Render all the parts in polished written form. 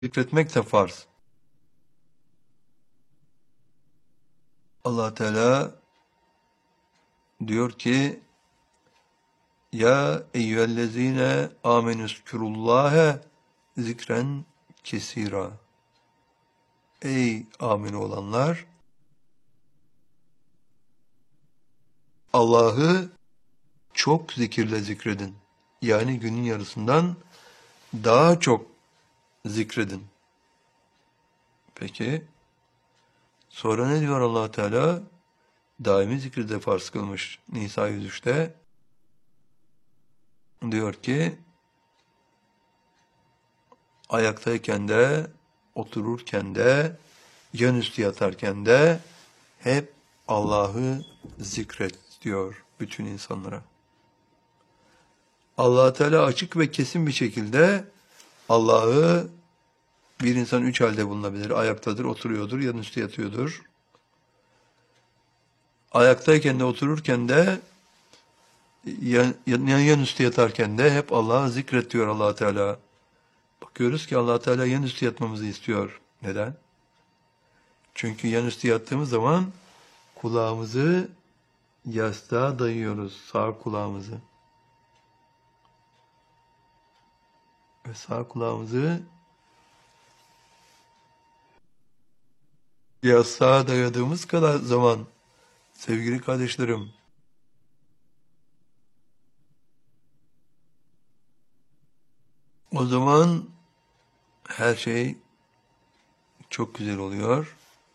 Zikretmek de farz. Allah Teala diyor ki ya eyyühellezine amenüzkurullâhe zikren kesira. Ey amin olanlar, Allah'ı çok zikirle zikredin. Yani günün yarısından daha çok zikredin. Peki, sonra ne diyor Allah Teala? Daimi zikri de farz kılmış Nisa 103'te. Diyor ki, ayaktayken de, otururken de, yanüstü yatarken de hep Allah'ı zikret diyor bütün insanlara. Allah Teala açık ve kesin bir şekilde Allah'ı bir insan üç halde bulunabilir. Ayaktadır, oturuyordur, yanüstü yatıyordur. Ayaktayken de otururken de yanüstü yatarken de hep Allah'ı zikret diyor Allah Teala. Bakıyoruz ki Allah Teala yanüstü yatmamızı istiyor. Neden? Çünkü yanüstü yattığımız zaman kulağımızı yastığa dayıyoruz, sağ kulağımızı. Ve sağ kulağımızı yastığa dayadığımız kadar zaman sevgili kardeşlerim, o zaman her şey çok güzel oluyor.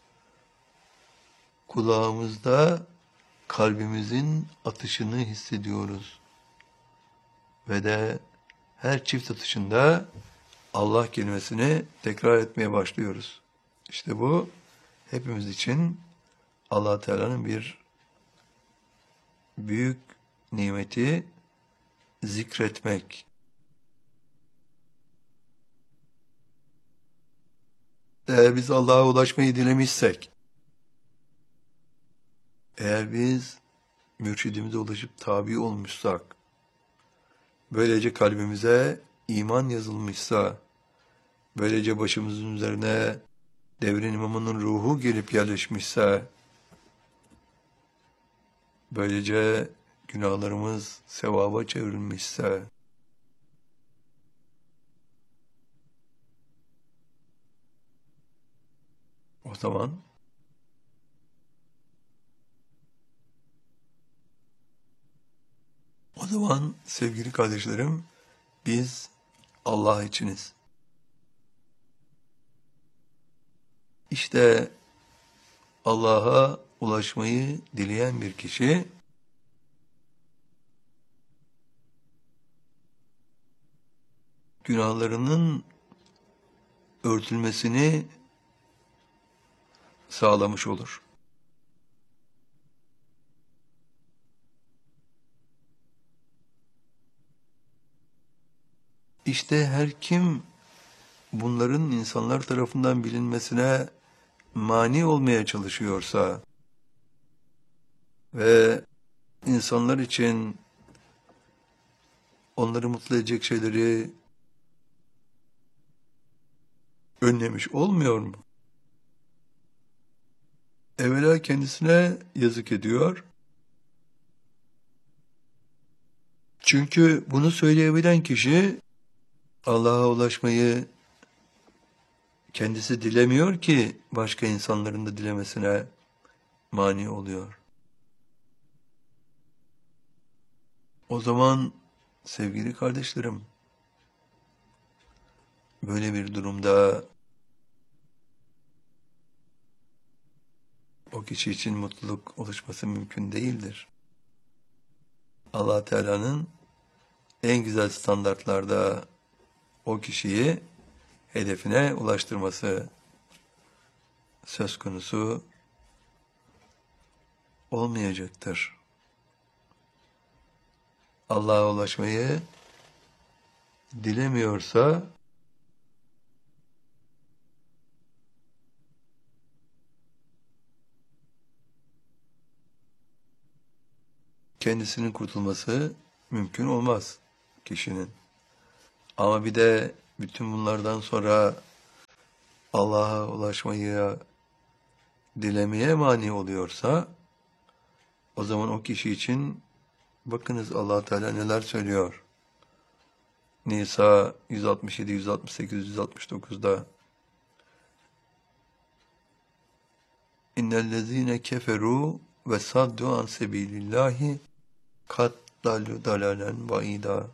Kulağımızda kalbimizin atışını hissediyoruz. Ve de her çift atışında Allah kelimesini tekrar etmeye başlıyoruz. İşte bu hepimiz için Allah Teala'nın bir büyük nimeti zikretmek. Eğer biz Allah'a ulaşmayı dilemişsek, eğer biz mürşidimize ulaşıp tabi olmuşsak, böylece kalbimize iman yazılmışsa, böylece başımızın üzerine devrin imamının ruhu gelip yerleşmişse, böylece günahlarımız sevaba çevrilmişse, o zaman sevgili kardeşlerim, biz Allah içiniz. İşte Allah'a ulaşmayı dileyen bir kişi, günahlarının örtülmesini sağlamış olur. İşte her kim bunların insanlar tarafından bilinmesine mani olmaya çalışıyorsa ve insanlar için onları mutlu edecek şeyleri önlemiş olmuyor mu? Evvela kendisine yazık ediyor. Çünkü bunu söyleyebilen kişi Allah'a ulaşmayı kendisi dilemiyor ki başka insanların da dilemesine mani oluyor. O zaman sevgili kardeşlerim, böyle bir durumda o kişi için mutluluk oluşması mümkün değildir. Allah Teala'nın en güzel standartlarda o kişiyi hedefine ulaştırması söz konusu olmayacaktır. Allah'a ulaşmayı dilemiyorsa kendisinin kurtulması mümkün olmaz kişinin. Ama bir de bütün bunlardan sonra Allah'a ulaşmayı dilemeye mani oluyorsa, o zaman o kişi için bakınız Allah Teala neler söylüyor. Nisa 167, 168, 169'da İnnellezîne keferû ve saddu an sebilillahi kad dallu dalalen baida.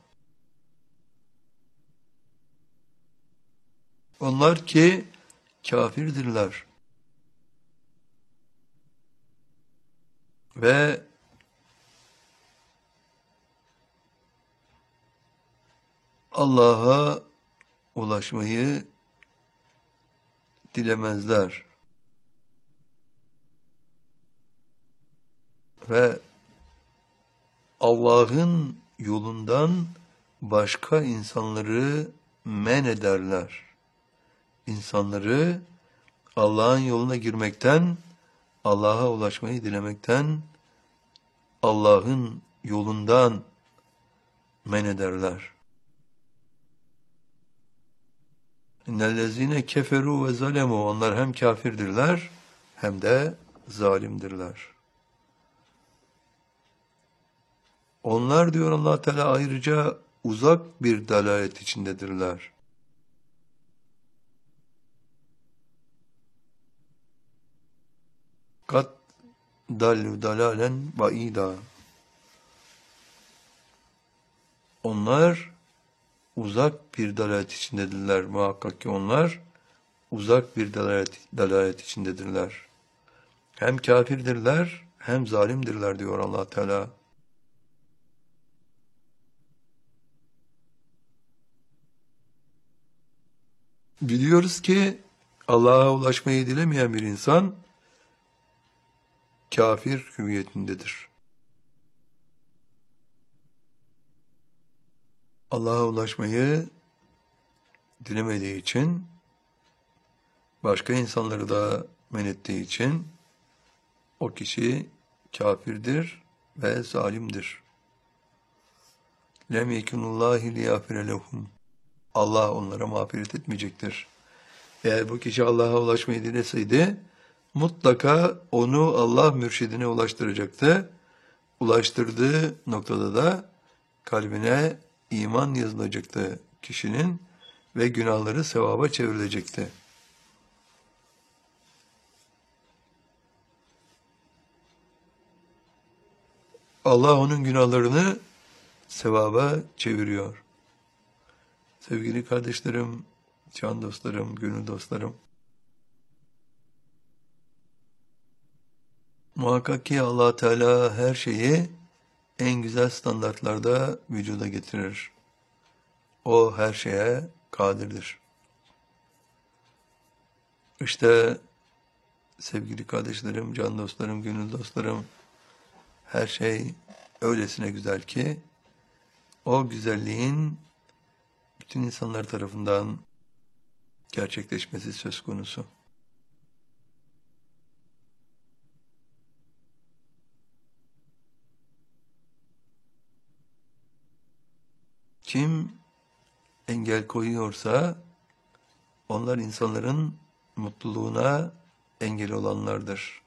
Onlar ki kafirdirler ve Allah'a ulaşmayı dilemezler ve Allah'ın yolundan başka insanları men ederler. İnsanları Allah'ın yoluna girmekten, Allah'a ulaşmayı dilemekten, Allah'ın yolundan men ederler. İnnellezîne keferû ve zalemû. Onlar hem kafirdirler hem de zalimdirler. Onlar diyor Allah Teala ayrıca uzak bir dalalet içindedirler. Kat dallu dalalen baida. Onlar uzak bir dalalet içindedirler. Muhakkak ki onlar uzak bir dalalet içindedirler. Hem kafirdirler hem zalimdirler diyor Allah Teala. Biliyoruz ki Allah'a ulaşmayı dilemeyen bir insan kafir hüviyetindedir. Allah'a ulaşmayı dilemediği için, başka insanları da men ettiği için o kişi kafirdir ve zalimdir. Lem yekunullahi liyafire lehum. Allah onlara mağfiret etmeyecektir. Eğer bu kişi Allah'a ulaşmayı dileseydi, mutlaka onu Allah mürşidine ulaştıracaktı. Ulaştırdığı noktada da kalbine iman yazılacaktı kişinin ve günahları sevaba çevrilecekti. Allah onun günahlarını sevaba çeviriyor. Sevgili kardeşlerim, can dostlarım, gönül dostlarım, muhakkak ki Allah Teala her şeyi en güzel standartlarda vücuda getirir. O her şeye kadirdir. İşte sevgili kardeşlerim, can dostlarım, gönül dostlarım, her şey öylesine güzel ki o güzelliğin bütün insanlar tarafından gerçekleşmesi söz konusu. Kim engel koyuyorsa onlar insanların mutluluğuna engel olanlardır.